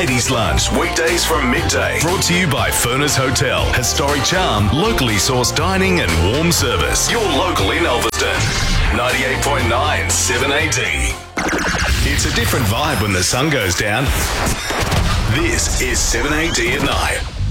Ladies Lunch, weekdays from midday. Brought to you by Furness Hotel. Historic charm, locally sourced dining and warm service. Your local in Elveston. 98.9 7AD. It's a different vibe when the sun goes down. This is 7AD at night.